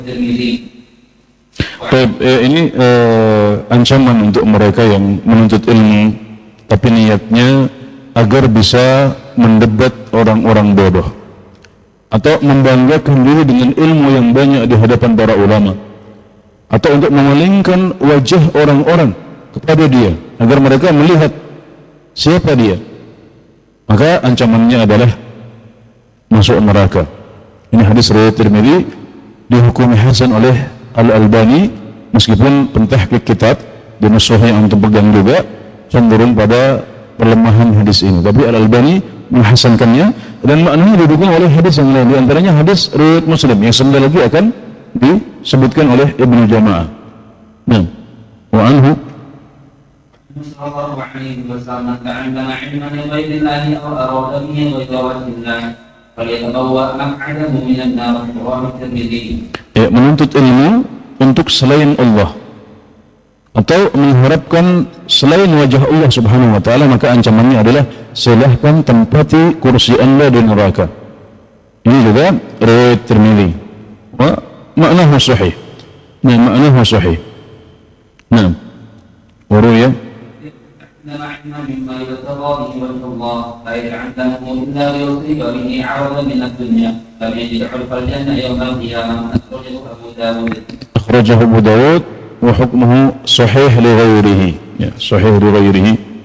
Ini ancaman untuk mereka yang menuntut ilmu tapi niatnya agar bisa mendebat orang-orang bodoh atau membanggakan diri dengan ilmu yang banyak di hadapan para ulama atau untuk memalingkan wajah orang-orang kepada dia agar mereka melihat siapa dia, maka ancamannya adalah masuk neraka. Ini hadis riwayat Tirmidzi, dihukumi hasan oleh Al-Albani, meskipun pentahqiq kitab di nusukh yang antum pegang juga cenderung pada pelemahan hadis ini, tapi Al-Albani menghasankannya dan maknanya didukung oleh hadis yang lain, di antaranya hadis riwayat Muslim yang sebentar lagi akan disebutkan oleh Ibnu Jama'ah. Nah, wa anhu sallallahu alaihi wasallam ta'allama ilman ghairillah aw arada bihi ghairillah falyatabawwa maq'adahu minan nar. Rawahu Tirmidzi. Menuntut ilmu untuk selain Allah atau mengharapkan selain wajah Allah Subhanahu wa taala, maka ancamannya adalah silahkan tempati kursi Anda di neraka. Ini juga riwayat Tirmidzi. Wa ma'nahu sahih. Nah, ma'nahu sahih. Nah, waruya نعم مما يبتغى به وجه الله لا يتعلمه الا ليصيب به عرضا من الدنيا لم يجد حلف الجنه يوم القيامه. اخرجه ابو داود وحكمه صحيح لغيره. صحيح لغيره.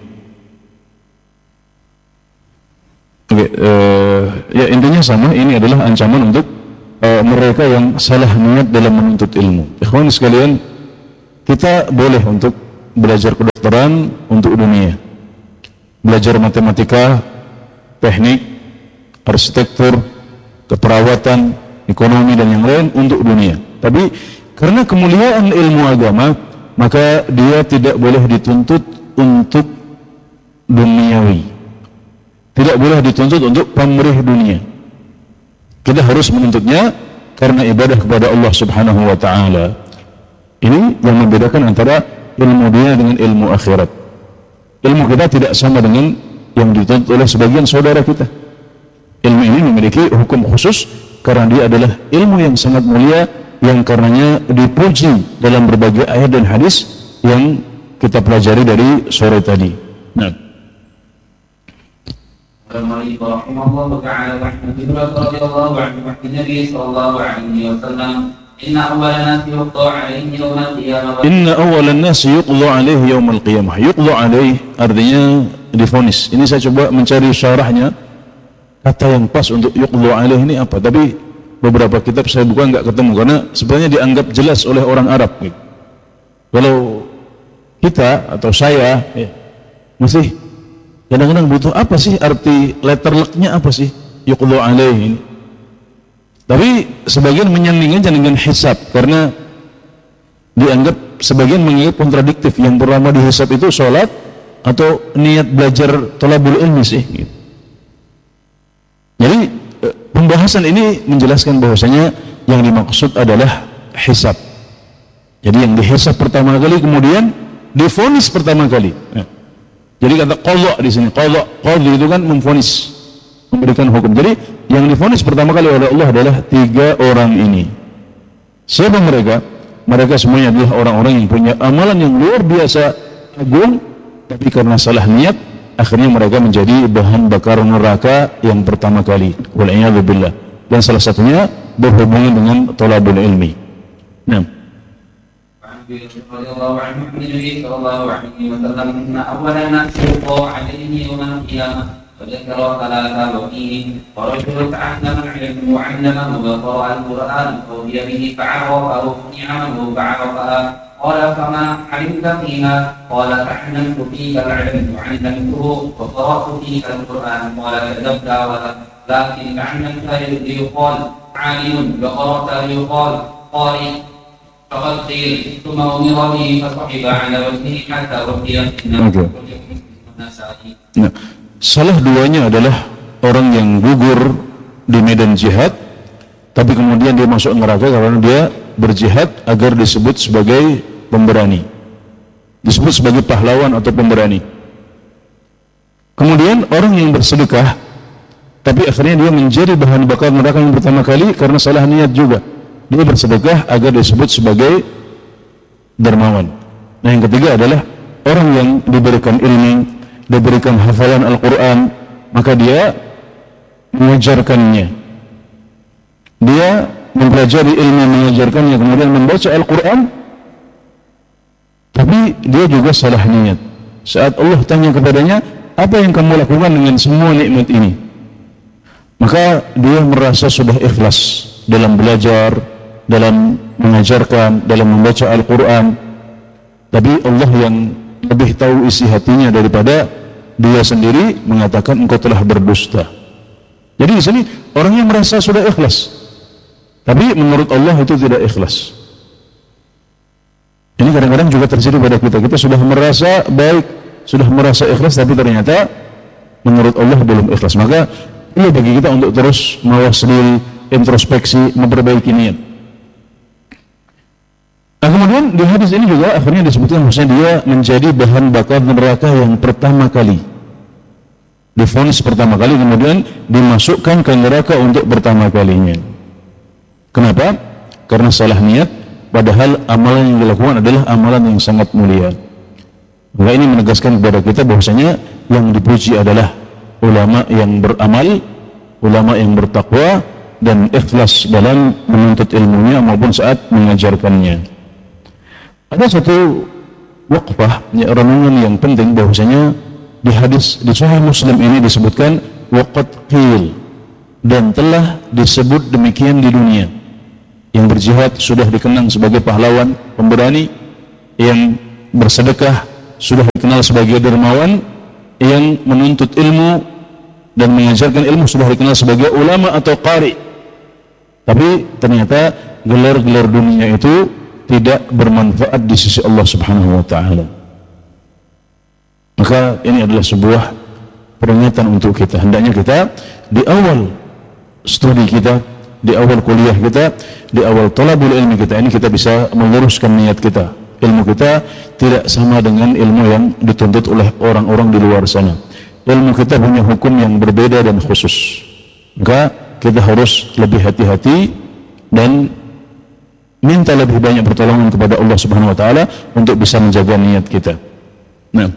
Ya intinya sama, ini adalah ancaman untuk mereka yang salah niat dalam menuntut ilmu. Ikhwan sekalian, kita boleh untuk belajar kedokteran untuk dunia, belajar matematika, teknik, arsitektur, keperawatan, ekonomi dan yang lain untuk dunia. Tapi karena kemuliaan ilmu agama, maka dia tidak boleh dituntut untuk duniawi, tidak boleh dituntut untuk pamrih dunia. Kita harus menuntutnya karena ibadah kepada Allah Subhanahu wa taala. Ini yang membedakan antara ilmu dunia dengan ilmu akhirat. Ilmu kita tidak sama dengan yang dituntut oleh sebagian saudara kita. Ilmu ini memiliki hukum khusus karena dia adalah ilmu yang sangat mulia, yang karenanya dipuji dalam berbagai ayat dan hadis yang kita pelajari dari sore tadi. Nah, rahimahullah ta'ala wa radhiyallahu anhu wa Nabi sallallahu alaihi wasallam inna awwalan nasi yuqda alaihi yawmal qiyamah. Yuqda alaihi artinya divonis. Ini saya coba mencari syarahnya, kata yang pas untuk yuqda alaihi ini apa, tapi beberapa kitab saya buka enggak ketemu karena sebenarnya dianggap jelas oleh orang Arab gitu. Kalau kita atau saya masih kadang-kadang butuh apa sih arti letter luck-nya, apa sih yuqda alaihi ini. Tapi sebagian menyandingkan dengan hisab karena dianggap, sebagian menganggap kontradiktif. Yang pertama di hisab itu sholat atau niat belajar thalabul ilmi sih gitu. Jadi pembahasan ini menjelaskan bahwasanya yang dimaksud adalah hisab. Jadi yang dihisab pertama kali kemudian divonis pertama kali. Jadi kata qadha di sini, qadhi itu kan memvonis, memberikan hukum. Jadi yang divonis pertama kali oleh Allah adalah 3 orang ini. Siapa mereka? Mereka semuanya adalah orang-orang yang punya amalan yang luar biasa agung, tapi karena salah niat akhirnya mereka menjadi bahan bakar neraka yang pertama kali. Wal'iyadzu billah. Dan salah satunya berhubungan dengan thalabul ilmi. Nah, وذكر ثلاثة وفيه ورجل تعلم العلم وعلمه وقرأ القرآن أوتي به فعرفه نعمه فعرفها قال فما علمت فيها قال تعلمت فيك العلم وعلمته وقرأت فيك القرآن قال كذبت لكن تعلمت ليقال عالم وقرأت ليقال قارئ فقد قيل ثم أمر به فصحب على وجهه حتى وفي Nah, salah duanya adalah orang yang gugur di medan jihad, tapi kemudian dia masuk neraka karena dia berjihad agar disebut sebagai pemberani, disebut sebagai pahlawan atau pemberani. Kemudian orang yang bersedekah, tapi akhirnya dia menjadi bahan bakar neraka yang pertama kali karena salah niat juga. dia bersedekah agar disebut sebagai dermawan. Nah, yang ketiga adalah orang yang diberikan ilmu, diberikan hafalan Al-Quran, maka dia mengajarkannya. Dia mempelajari ilmu, mengajarkannya, kemudian membaca Al-Quran, tapi dia juga salah niat. Saat Allah tanya kepadanya, apa yang kamu lakukan dengan semua nikmat ini? Maka dia merasa sudah ikhlas dalam belajar, dalam mengajarkan, dalam membaca Al-Quran, tapi Allah yang lebih tahu isi hatinya daripada dia sendiri mengatakan engkau telah berdusta. Jadi di sini orangnya merasa sudah ikhlas, tapi menurut Allah itu tidak ikhlas. Ini kadang-kadang juga terjadi pada kita. Kita sudah merasa baik, sudah merasa ikhlas, tapi ternyata menurut Allah belum ikhlas. Maka ini bagi kita untuk terus mawas diri, introspeksi, memperbaiki niat. Nah, kemudian di hadis ini juga akhirnya disebutkan bahwasanya dia menjadi bahan bakar neraka yang pertama kali, divonis pertama kali, kemudian dimasukkan ke neraka untuk pertama kalinya. Kenapa? Karena salah niat, padahal amalan yang dilakukan adalah amalan yang sangat mulia. Maka ini menegaskan kepada kita bahwasanya yang dipuji adalah ulama yang beramal, ulama yang bertakwa dan ikhlas dalam menuntut ilmunya maupun saat mengajarkannya. Ada satu waqfah, renungan yang penting bahwasanya di hadis di Sahih Muslim ini disebutkan waqad qil, dan telah disebut demikian di dunia. Yang berjihad sudah dikenang sebagai pahlawan, pemberani, yang bersedekah sudah dikenal sebagai dermawan, yang menuntut ilmu dan mengajarkan ilmu sudah dikenal sebagai ulama atau qari. Tapi ternyata gelar-gelar dunia itu tidak bermanfaat di sisi Allah Subhanahu wa taala. Maka ini adalah sebuah peringatan untuk kita. Hendaknya kita di awal studi kita, di awal kuliah kita, di awal thalabul ilmi kita, ini kita bisa meluruskan niat kita. Ilmu kita tidak sama dengan ilmu yang dituntut oleh orang-orang di luar sana. Ilmu kita punya hukum yang berbeda dan khusus. Maka kita harus lebih hati-hati dan minta lebih banyak pertolongan kepada Allah Subhanahu wa taala untuk bisa menjaga niat kita. Nah,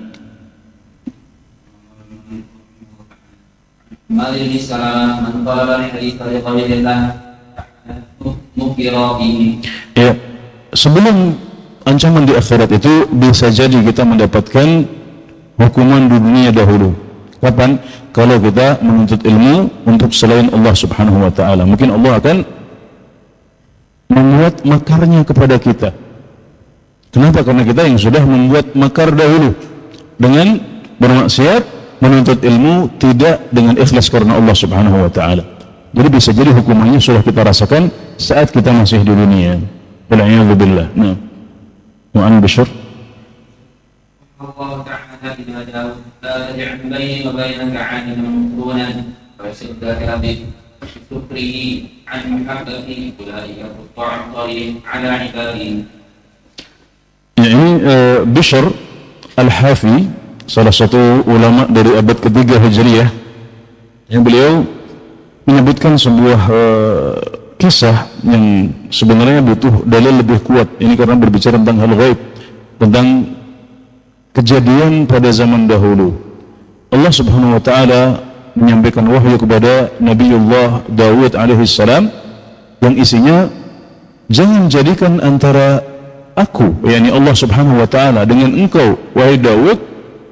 Alaihi salam man qala hadits dari qaulillah mukira bihi. Ya, sebelum ancaman di akhirat itu bisa jadi kita mendapatkan hukuman di dunia dahulu. Kapan? Kalau kita menuntut ilmu untuk selain Allah Subhanahu wa taala. Mungkin Allah akan membuat makarnya kepada kita. Kenapa? Karena kita yang sudah membuat makar dahulu dengan bermaksiat, menuntut ilmu tidak dengan ikhlas karena Allah Subhanahu wa taala. Jadi bisa jadi hukumannya sudah kita rasakan saat kita masih di dunia. Wal-'iyadzu billah. Nah. Wa an Bishr. Allah Ta'ala bila jauh la taj'al baini wa bainaka 'aliman mutrunan wa yasuddaka bi syukrihi an mahabbati ulaika ta'am tariq 'ala 'ibadihi. Ya, ini Bishr Al-Hafi, salah satu ulama dari abad ketiga Hijriyah, yang beliau menyebutkan sebuah kisah yang sebenarnya butuh dalil lebih kuat. Ini karena berbicara tentang hal gaib, tentang kejadian pada zaman dahulu. Allah Subhanahu wa taala menyampaikan wahyu kepada Nabiullah Daud alaihi salam yang isinya, jangan jadikan antara aku, yakni Allah Subhanahu wa taala, dengan engkau wahai Daud,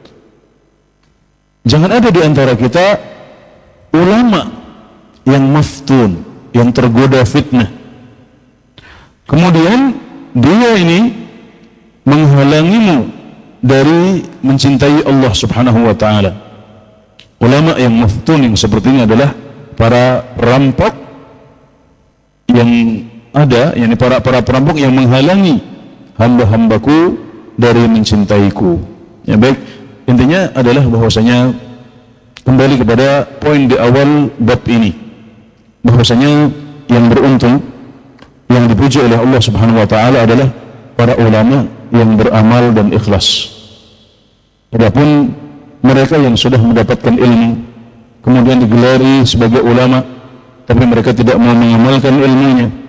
jangan ada di antara kita ulama yang maftun, yang tergoda fitnah. Kemudian dia ini menghalangimu dari mencintai Allah Subhanahu wa taala. Ulama yang maftun yang seperti ini adalah para perampok yang ada, yakni para perampok yang menghalangi hamba-hambaku dari mencintaiku. Ya, baik, intinya adalah bahwasanya kembali kepada poin di awal bab ini, bahwasanya yang beruntung, yang dipuji oleh Allah Subhanahu wa taala adalah para ulama yang beramal dan ikhlas. Adapun mereka yang sudah mendapatkan ilmu kemudian digelari sebagai ulama tapi mereka tidak mau mengamalkan ilmunya,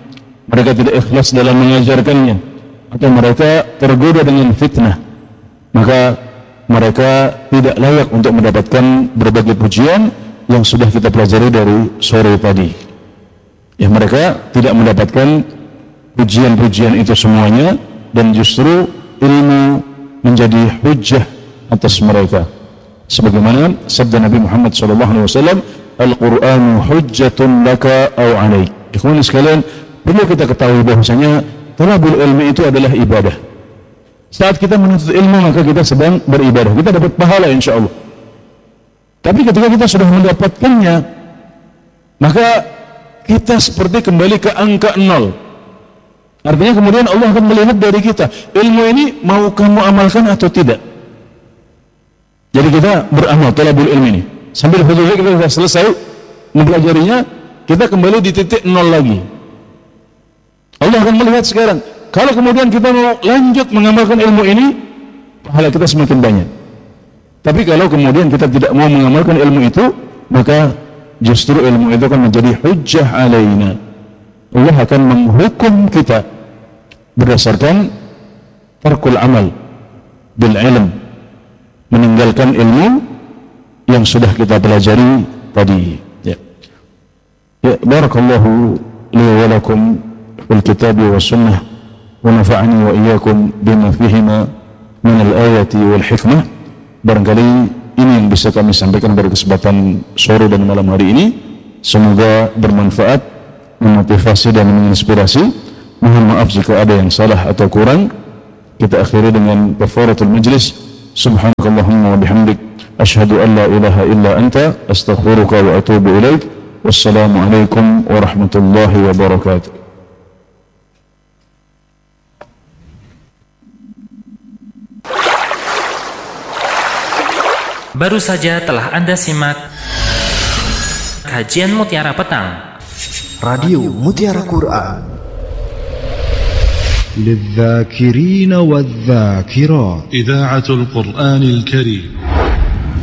mereka tidak ikhlas dalam mengajarkannya, atau mereka tergoda dengan fitnah, maka mereka tidak layak untuk mendapatkan berbagai pujian yang sudah kita pelajari dari sore tadi. Ya, mereka tidak mendapatkan pujian-pujian itu semuanya, dan justru ilmu menjadi hujjah atas mereka. Sebagaimana sabda Nabi Muhammad SAW, Al-Qur'anu hujjatun laka aw alaik. Ikhwan sekalian, perlu kita ketahui bahwasanya talabul ilmi itu adalah ibadah. Saat kita menuntut ilmu, maka kita sedang beribadah, kita dapat pahala insyaallah. Tapi ketika kita sudah mendapatkannya, maka kita seperti kembali ke angka 0. Artinya kemudian Allah akan melihat dari kita, ilmu ini mau kamu amalkan atau tidak. Jadi kita beramal talabul ilmi ini sambil kita sudah selesai mempelajarinya, kita kembali di titik 0 lagi. Allah akan melihat sekarang, kalau kemudian kita mau lanjut mengamalkan ilmu ini, pahala kita semakin banyak. Tapi kalau kemudian kita tidak mau mengamalkan ilmu itu, maka justru ilmu itu akan menjadi hujjah alaina. Allah akan menghukum kita berdasarkan tarkul amal bil ilm, meninggalkan ilmu yang sudah kita pelajari tadi. Ya, barakallahu li wa lakum fil kitabi was sunnah, wa nafa'ani wa iyyakum bima fihima min al-ayati wal hikmah. Barangkali ini yang bisa kami sampaikan pada kesempatan sore dan malam hari ini. Semoga bermanfaat, memotivasi dan menginspirasi. Mohon maaf jika ada yang salah atau kurang. Kita akhiri dengan kafaratul majlis. Subhanakallahumma wa bihamdik, asyhadu an la ilaha illa anta, astaghfiruka wa atubu ilaik. Wassalamu alaikum warahmatullahi wabarakatuh. Baru saja telah Anda simak kajian Mutiara Petang, Radio Mutiara Quran, للذاكرين والذاكرات. إذاعة القرآن الكريم.